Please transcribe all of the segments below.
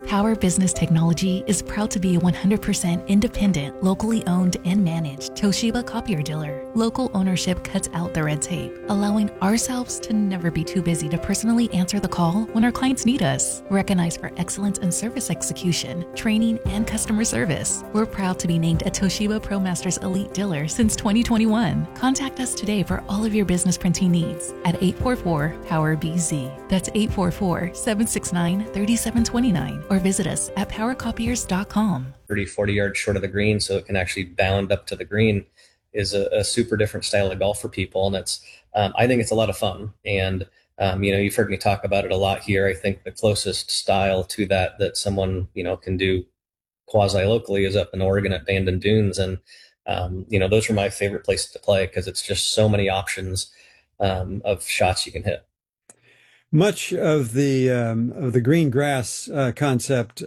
Power Business Technology is proud to be a 100% independent, locally owned and managed Toshiba copier dealer. Local ownership cuts out the red tape, allowing ourselves to never be too busy to personally answer the call when our clients need us. Recognized for excellence in service execution, training, and customer service, we're proud to be named a Toshiba ProMasters Elite dealer since 2021. Contact us today for all of your business printing needs at 844-POWER-BZ. That's 844-769-3729. Or visit us at powercopiers.com. 30, 40 yards short of the green, so it can actually bound up to the green, is a super different style of golf for people. And it's, I think it's a lot of fun. And, you've heard me talk about it a lot here. I think the closest style to that someone, can do quasi locally is up in Oregon at Bandon Dunes. And, those are my favorite places to play because it's just so many options of shots you can hit. Much of the green grass concept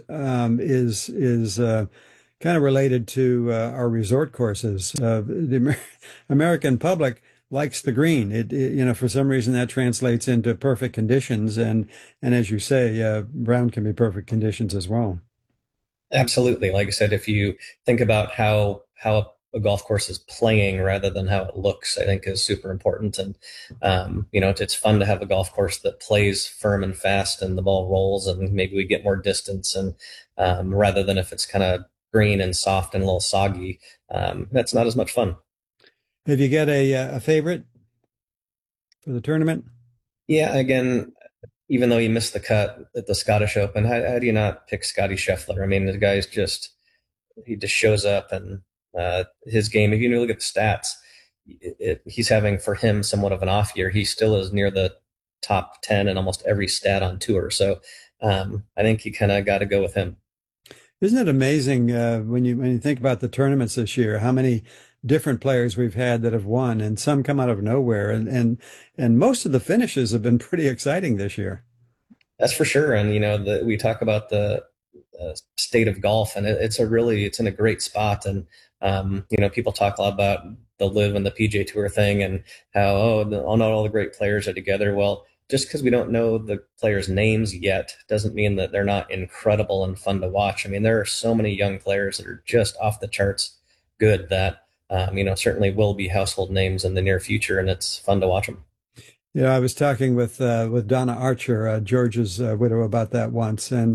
is kind of related to our resort courses. The American public likes the green. It for some reason that translates into perfect conditions, and as you say, brown can be perfect conditions as well. Absolutely. Like I said, if you think about how a golf course is playing rather than how it looks, I think is super important. And, it's fun to have a golf course that plays firm and fast and the ball rolls and maybe we get more distance. And rather than if it's kind of green and soft and a little soggy, that's not as much fun. Have you got a favorite for the tournament? Yeah, again, even though he missed the cut at the Scottish Open, how do you not pick Scotty Scheffler? I mean, the guy's he just shows up and his game, if you look at the stats, he's having for him somewhat of an off year. He still is near the top 10 in almost every stat on tour. So I think you kind of got to go with him. Isn't it amazing when you think about the tournaments this year, how many different players we've had that have won, and some come out of nowhere, and most of the finishes have been pretty exciting this year. That's for sure. And we talk about the state of golf, and it's in a great spot. And people talk a lot about the LIV and the PGA Tour thing and how not all the great players are together. Well, just because we don't know the players' names yet doesn't mean that they're not incredible and fun to watch. I mean, there are so many young players that are just off the charts good that certainly will be household names in the near future, and it's fun to watch them. I was talking with Donna Archer, George's widow, about that once, and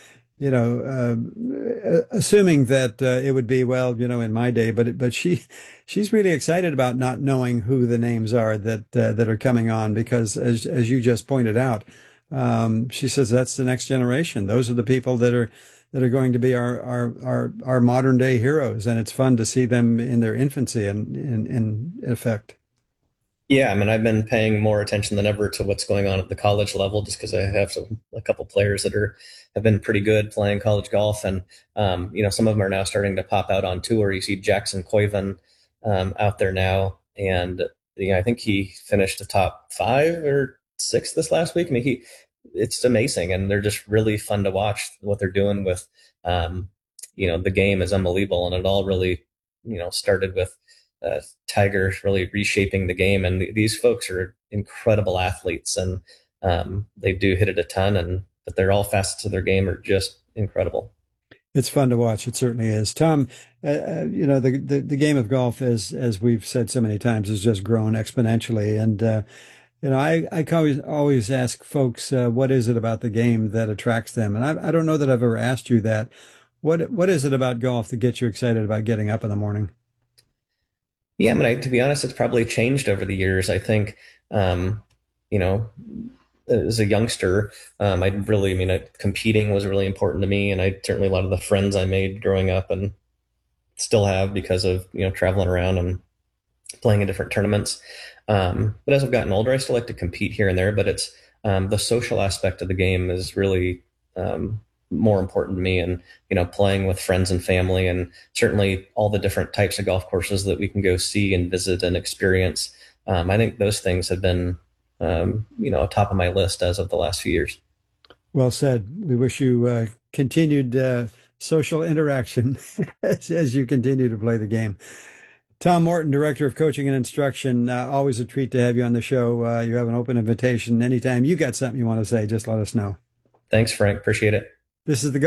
assuming that it would be, in my day, but she's really excited about not knowing who the names are that are coming on, because as you just pointed out, she says that's the next generation. Those are the people that are going to be our modern day heroes, and it's fun to see them in their infancy and in effect. Yeah, I mean, I've been paying more attention than ever to what's going on at the college level, just because I have a couple players that have been pretty good playing college golf, and some of them are now starting to pop out on tour. You see Jackson Koiven out there now, and I think he finished the top 5 or 6 this last week. I mean, it's amazing, and they're just really fun to watch. What they're doing with the game is unbelievable, and it all really started with Tiger really reshaping the game, and these folks are incredible athletes, and they do hit it a ton, but they're all facets of their game are just incredible. It's fun to watch. It certainly is. Tom, the game of golf, as we've said so many times, has just grown exponentially, and I always ask folks, what is it about the game that attracts them? And I don't know that I've ever asked you that. What is it about golf that gets you excited about getting up in the morning? Yeah, I mean, to be honest, it's probably changed over the years. I think, as a youngster, competing was really important to me. And certainly a lot of the friends I made growing up and still have because of, traveling around and playing in different tournaments. But as I've gotten older, I still like to compete here and there, but it's the social aspect of the game is really more important to me, and playing with friends and family, and certainly all the different types of golf courses that we can go see and visit and experience. I think those things have been top of my list as of the last few years. Well said. We wish you continued social interaction as you continue to play the game. Tom Morton, Director of Coaching and Instruction, always a treat to have you on the show. You have an open invitation anytime you got something you want to say, just let us know. Thanks, Frank. Appreciate it. This is the